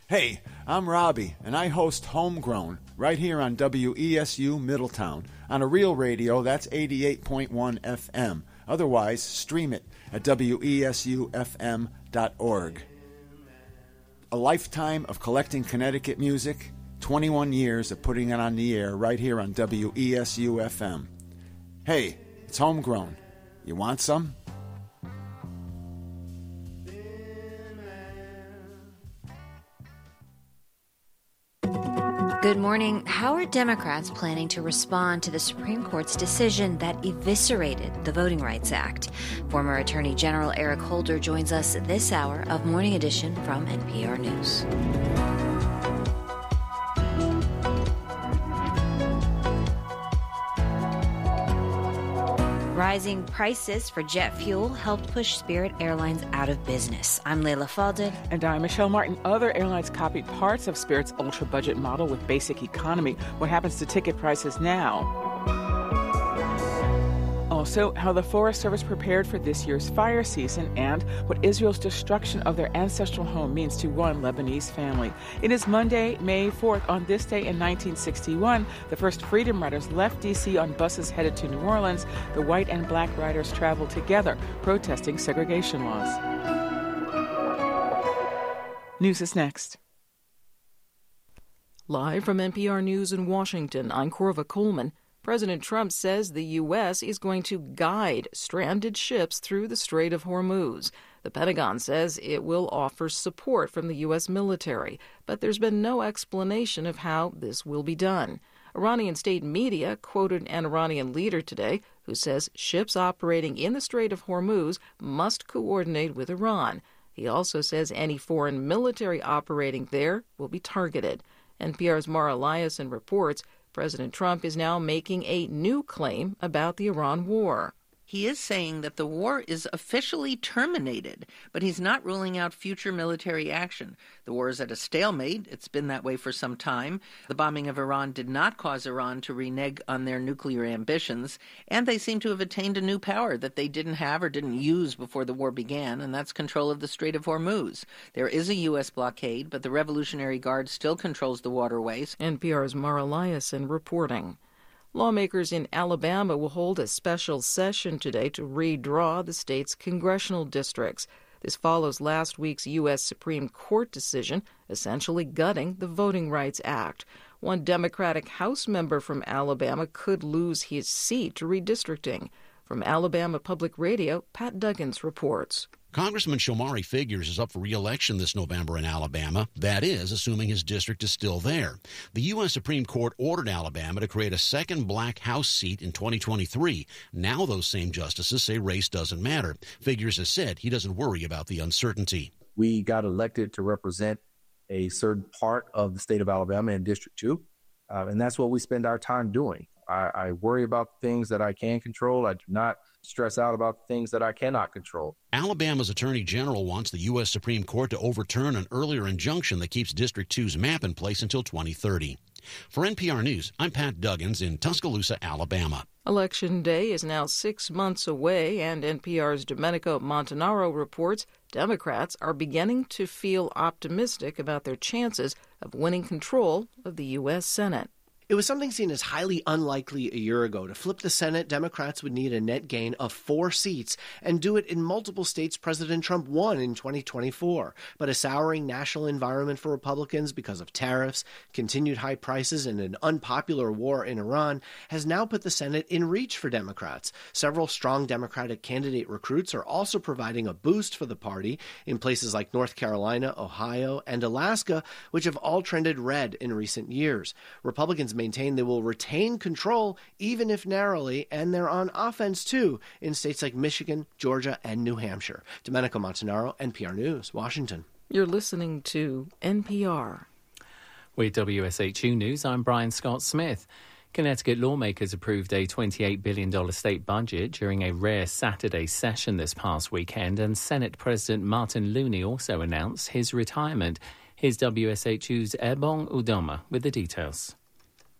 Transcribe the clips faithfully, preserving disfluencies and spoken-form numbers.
Hey, I'm Robbie, and I host Homegrown right here on W E S U Middletown on a real radio that's eighty-eight point one F M. Otherwise, stream it at W E S U F M dot org. A lifetime of collecting Connecticut music, twenty-one years of putting it on the air right here on W E S U F M. Hey, it's Homegrown. You want some? Good morning. How are Democrats planning to respond to the Supreme Court's decision that eviscerated the Voting Rights Act? Former Attorney General Eric Holder joins us this hour of Morning Edition from N P R News. Rising prices for jet fuel helped push Spirit Airlines out of business. I'm Layla Falded. And I'm Michelle Martin. Other airlines copied parts of Spirit's ultra-budget model with basic economy. What happens to ticket prices now? Also, how the Forest Service prepared for this year's fire season and what Israel's destruction of their ancestral home means to one Lebanese family. It is Monday, May fourth. On this day in nineteen sixty-one, the first Freedom Riders left D C on buses headed to New Orleans. The white and black riders traveled together, protesting segregation laws. News is next. Live from N P R News in Washington, I'm Corva Coleman. President Trump says the U S is going to guide stranded ships through the Strait of Hormuz. The Pentagon says it will offer support from the U S military, but there's been no explanation of how this will be done. Iranian state media quoted an Iranian leader today who says ships operating in the Strait of Hormuz must coordinate with Iran. He also says any foreign military operating there will be targeted. N P R's Mara Liasson reports President Trump is now making a new claim about the Iran war. He is saying that the war is officially terminated, but he's not ruling out future military action. The war is at a stalemate. It's been that way for some time. The bombing of Iran did not cause Iran to renege on their nuclear ambitions, and they seem to have attained a new power that they didn't have or didn't use before the war began, and that's control of the Strait of Hormuz. There is a U S blockade, but the Revolutionary Guard still controls the waterways. N P R's Mara Liasson reporting. Lawmakers in Alabama will hold a special session today to redraw the state's congressional districts. This follows last week's U S Supreme Court decision essentially gutting the Voting Rights Act. One Democratic House member from Alabama could lose his seat to redistricting. From Alabama Public Radio, Pat Duggins reports. Congressman Shomari Figures is up for re-election this November in Alabama. That is, assuming his district is still there. The U S Supreme Court ordered Alabama to create a second black House seat in twenty twenty-three. Now those same justices say race doesn't matter. Figures has said he doesn't worry about the uncertainty. We got elected to represent a certain part of the state of Alabama in District two, uh, and that's what we spend our time doing. I, I worry about things that I can control. I do not stress out about things that I cannot control. Alabama's Attorney General wants the U S Supreme Court to overturn an earlier injunction that keeps District two's map in place until twenty thirty. For N P R News, I'm Pat Duggins in Tuscaloosa, Alabama. Election Day is now six months away, and N P R's Domenico Montanaro reports Democrats are beginning to feel optimistic about their chances of winning control of the U S Senate. It was something seen as highly unlikely a year ago. To flip the Senate, Democrats would need a net gain of four seats and do it in multiple states President Trump won in twenty twenty-four. But a souring national environment for Republicans because of tariffs, continued high prices, and an unpopular war in Iran has now put the Senate in reach for Democrats. Several strong Democratic candidate recruits are also providing a boost for the party in places like North Carolina, Ohio, and Alaska, which have all trended red in recent years. Republicans maintain they will retain control, even if narrowly, and they're on offense, too, in states like Michigan, Georgia, and New Hampshire. Domenico Montanaro, N P R News, Washington. You're listening to N P R. With W S H U News, I'm Brian Scott Smith. Connecticut lawmakers approved a twenty-eight billion dollars state budget during a rare Saturday session this past weekend, and Senate President Martin Looney also announced his retirement. Here's W S H U's Ebong Udoma with the details.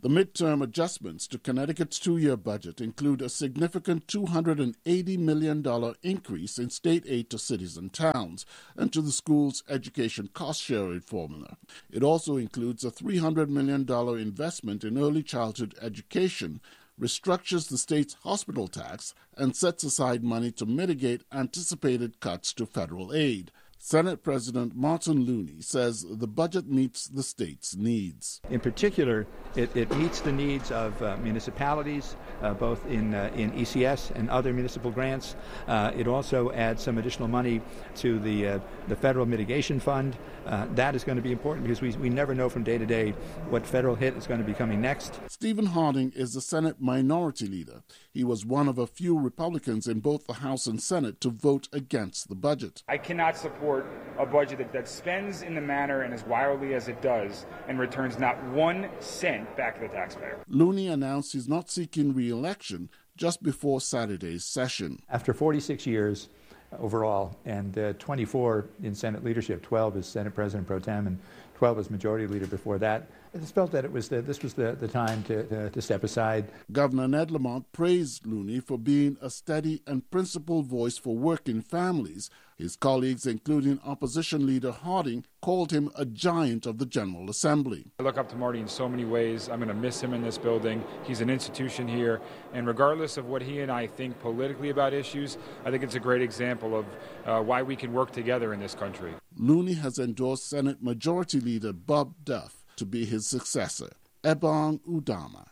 The midterm adjustments to Connecticut's two-year budget include a significant two hundred eighty million dollars increase in state aid to cities and towns and to the school's education cost-sharing formula. It also includes a three hundred million dollars investment in early childhood education, restructures the state's hospital tax, and sets aside money to mitigate anticipated cuts to federal aid. Senate President Martin Looney says the budget meets the state's needs. In particular, it, it meets the needs of uh, municipalities, uh, both in uh, in E C S and other municipal grants. Uh, it also adds some additional money to the uh, the federal mitigation fund. Uh, that is going to be important because we, we never know from day to day what federal hit is going to be coming next. Stephen Harding is the Senate Minority Leader. He was one of a few Republicans in both the House and Senate to vote against the budget. I cannot support a budget that, that spends in the manner and as wildly as it does and returns not one cent back to the taxpayer. Looney announced he's not seeking re-election just before Saturday's session. After forty-six years overall and uh, twenty-four in Senate leadership, twelve as Senate President Pro Tem and twelve as Majority Leader before that, I just felt that it was the, this was the, the time to, to, to step aside. Governor Ned Lamont praised Looney for being a steady and principled voice for working families. His colleagues, including opposition leader Harding, called him a giant of the General Assembly. I look up to Marty in so many ways. I'm going to miss him in this building. He's an institution here. And regardless of what he and I think politically about issues, I think it's a great example of uh, why we can work together in this country. Looney has endorsed Senate Majority Leader Bob Duff to be his successor. Ebong Udama,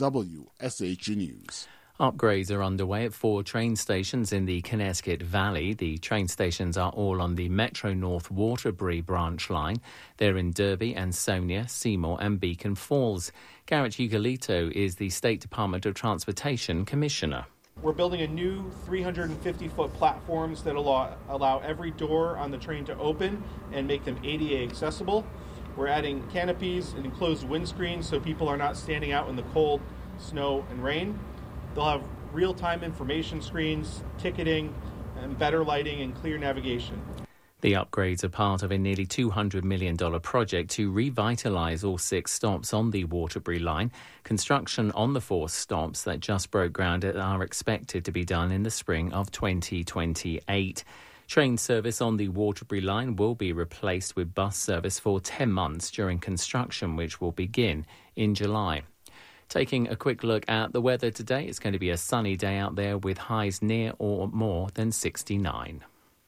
W S H E News. Upgrades are underway at four train stations in the Connecticut Valley. The train stations are all on the Metro North Waterbury branch line. They're in Derby, Ansonia, Seymour and Beacon Falls. Garrett Ugolito is the State Department of Transportation Commissioner. We're building a new three hundred fifty foot platforms that allow, allow every door on the train to open and make them A D A accessible. We're adding canopies and enclosed windscreens so people are not standing out in the cold, snow, and rain. They'll have real-time information screens, ticketing, and better lighting and clear navigation. The upgrades are part of a nearly two hundred million dollars project to revitalise all six stops on the Waterbury line. Construction on the four stops that just broke ground are expected to be done in the spring of twenty twenty-eight. Train service on the Waterbury line will be replaced with bus service for ten months during construction, which will begin in July. Taking a quick look at the weather today, it's going to be a sunny day out there with highs near or more than sixty-nine.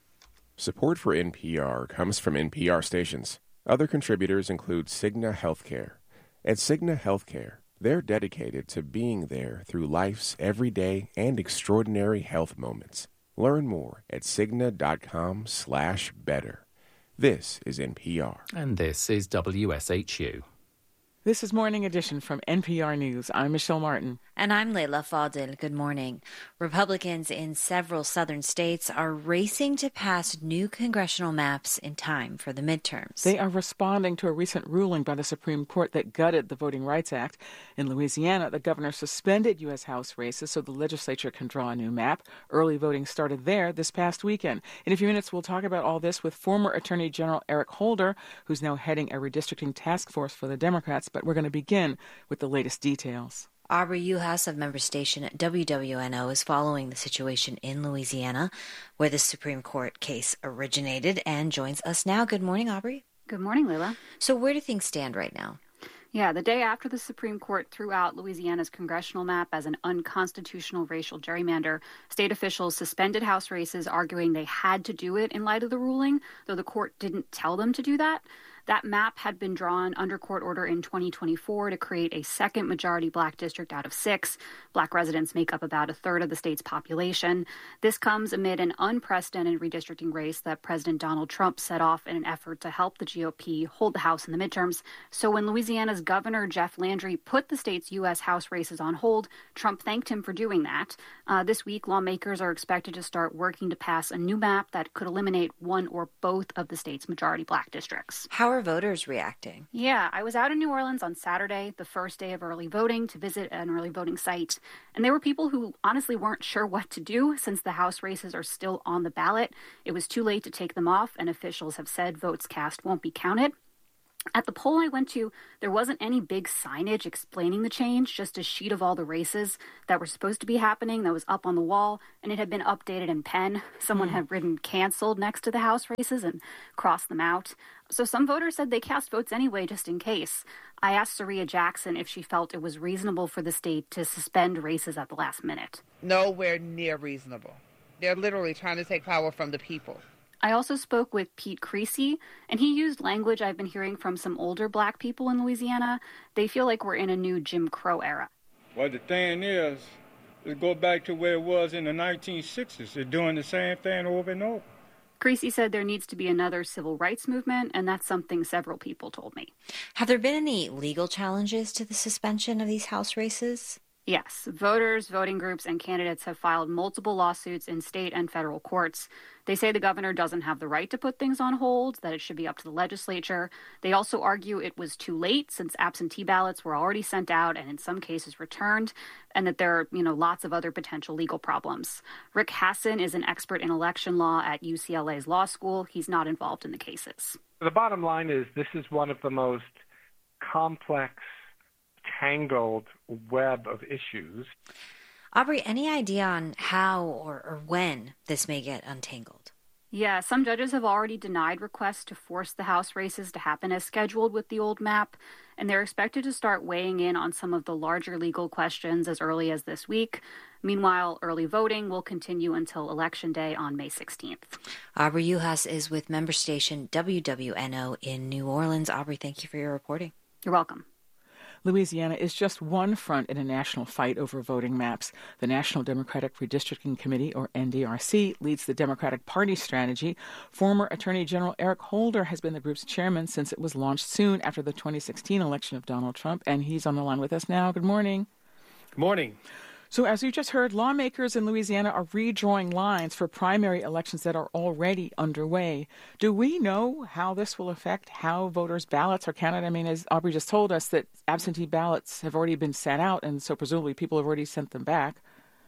Support for N P R comes from N P R stations. Other contributors include Cigna Healthcare. At Cigna Healthcare, they're dedicated to being there through life's everyday and extraordinary health moments. Learn more at Cigna.com slash better. This is N P R. And this is W S H U. This is Morning Edition from N P R News. I'm Michelle Martin. And I'm Leila Fadil. Good morning. Republicans in several southern states are racing to pass new congressional maps in time for the midterms. They are responding to a recent ruling by the Supreme Court that gutted the Voting Rights Act. In Louisiana, the governor suspended U S. House races so the legislature can draw a new map. Early voting started there this past weekend. In a few minutes, we'll talk about all this with former Attorney General Eric Holder, who's now heading a redistricting task force for the Democrats. But we're going to begin with the latest details. Aubrey Uhas of member station W W N O is following the situation in Louisiana, where the Supreme Court case originated, and joins us now. Good morning, Aubrey. Good morning, Leila. So where do things stand right now? Yeah, the day after the Supreme Court threw out Louisiana's congressional map as an unconstitutional racial gerrymander, state officials suspended House races, arguing they had to do it in light of the ruling, though the court didn't tell them to do that. That map had been drawn under court order in twenty twenty-four to create a second majority black district out of six. Black residents make up about a third of the state's population. This comes amid an unprecedented redistricting race that President Donald Trump set off in an effort to help the G O P hold the House in the midterms. So when Louisiana's Governor Jeff Landry put the state's U S. House races on hold, Trump thanked him for doing that. Uh, this week, lawmakers are expected to start working to pass a new map that could eliminate one or both of the state's majority black districts. How are voters reacting? Yeah, I was out in New Orleans on Saturday, the first day of early voting, to visit an early voting site. And there were people who honestly weren't sure what to do since the House races are still on the ballot. It was too late to take them off, and officials have said votes cast won't be counted. At the poll I went to, there wasn't any big signage explaining the change, just a sheet of all the races that were supposed to be happening that was up on the wall, and it had been updated in pen. Someone mm. had written canceled next to the House races and crossed them out. So some voters said they cast votes anyway, just in case. I asked Saria Jackson if she felt it was reasonable for the state to suspend races at the last minute. Nowhere near reasonable. They're literally trying to take power from the people. I also spoke with Pete Creasy, and he used language I've been hearing from some older black people in Louisiana. They feel like we're in a new Jim Crow era. Well, the thing is, it go back to where it was in the nineteen sixties. They're doing the same thing over and over. Creasy said there needs to be another civil rights movement, and that's something several people told me. Have there been any legal challenges to the suspension of these House races? Yes, voters, voting groups, and candidates have filed multiple lawsuits in state and federal courts. They say the governor doesn't have the right to put things on hold, that it should be up to the legislature. They also argue it was too late since absentee ballots were already sent out and in some cases returned, and that there are, you know, lots of other potential legal problems. Rick Hasson is an expert in election law at U C L A's law school. He's not involved in the cases. The bottom line is this is one of the most complex, tangled web of issues. Aubrey, any idea on how or, or when this may get untangled? Yeah, some judges have already denied requests to force the House races to happen as scheduled with the old map, and they're expected to start weighing in on some of the larger legal questions as early as this week. Meanwhile, early voting will continue until Election Day on May sixteenth. Aubrey Uhas is with member station W W N O in New Orleans. Aubrey, thank you for your reporting. You're welcome. Louisiana is just one front in a national fight over voting maps. The National Democratic Redistricting Committee, or N D R C, leads the Democratic Party strategy. Former Attorney General Eric Holder has been the group's chairman since it was launched soon after the twenty sixteen election of Donald Trump, and he's on the line with us now. Good morning. Good morning. So as you just heard, lawmakers in Louisiana are redrawing lines for primary elections that are already underway. Do we know how this will affect how voters' ballots are counted? I mean, as Aubrey just told us, that absentee ballots have already been sent out, and so presumably people have already sent them back.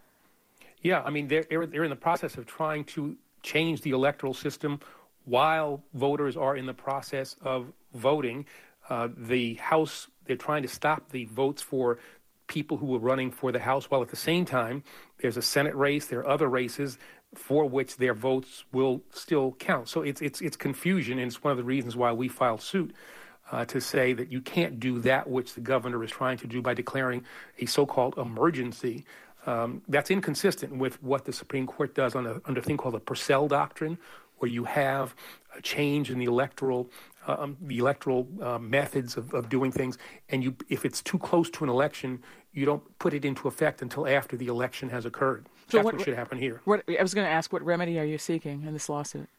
Yeah, I mean, they're, they're in the process of trying to change the electoral system while voters are in the process of voting. Uh, the House, they're trying to stop the votes for people who were running for the House, while at the same time, there's a Senate race, there are other races for which their votes will still count. So it's it's it's confusion, and it's one of the reasons why we filed suit uh, to say that you can't do that which the governor is trying to do by declaring a so-called emergency. Um, that's inconsistent with what the Supreme Court does on a, under a thing called the Purcell Doctrine, where you have a change in the electoral um, the electoral uh, methods of, of doing things, and you if it's too close to an election, you don't put it into effect until after the election has occurred. So That's what, what should happen here. What, I was going to ask, what remedy are you seeking in this lawsuit?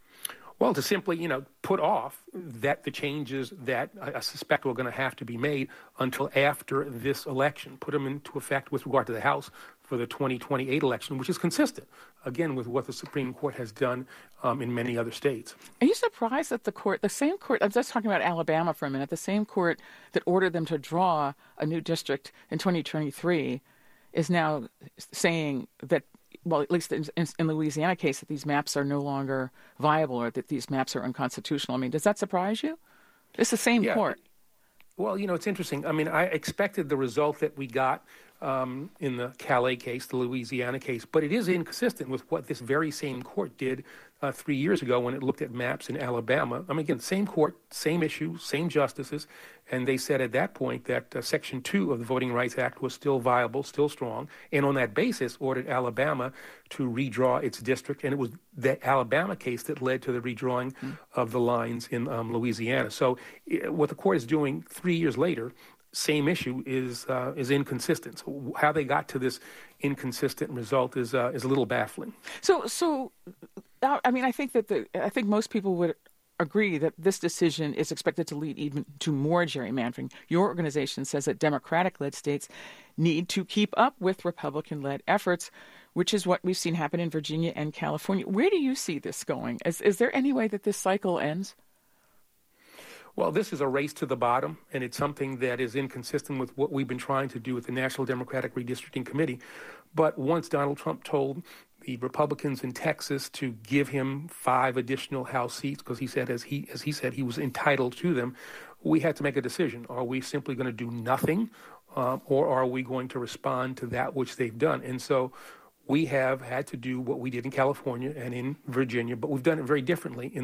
Well, to simply, you know, put off that the changes that I suspect are going to have to be made until after this election, put them into effect with regard to the House for the twenty twenty-eight election, which is consistent, again, with what the Supreme Court has done um, in many other states. Are you surprised that the court, the same court, I'm just talking about Alabama for a minute, the same court that ordered them to draw a new district in twenty twenty-three is now saying that, well, at least in, in, in the Louisiana case, that these maps are no longer viable or that these maps are unconstitutional? I mean, does that surprise you? It's the same yeah. court. Well, you know, it's interesting. I mean, I expected the result that we got um, in the Calais case, the Louisiana case, but it is inconsistent with what this very same court did uh, three years ago when it looked at maps in Alabama. I mean, again, same court, same issue, same justices, and they said at that point that uh, Section two of the Voting Rights Act was still viable, still strong, and on that basis ordered Alabama to redraw its district, and it was the Alabama case that led to the redrawing mm-hmm. of the lines in um, Louisiana. So uh, what the court is doing three years later, same issue, is uh, is inconsistent. So how they got to this inconsistent result is uh, is a little baffling. So, so I mean, I think that the I think most people would agree that this decision is expected to lead even to more gerrymandering. Your organization says that Democratic-led states need to keep up with Republican-led efforts, which is what we've seen happen in Virginia and California. Where do you see this going? Is is there any way that this cycle ends? Well, this is a race to the bottom, and it's something that is inconsistent with what we've been trying to do with the National Democratic Redistricting Committee. But once Donald Trump told the Republicans in Texas to give him five additional House seats because he said, as he as he said, he was entitled to them. We had to make a decision. Are we simply going to do nothing, um, or are we going to respond to that which they've done? And so we have had to do what we did in California and in Virginia, but we've done it very differently in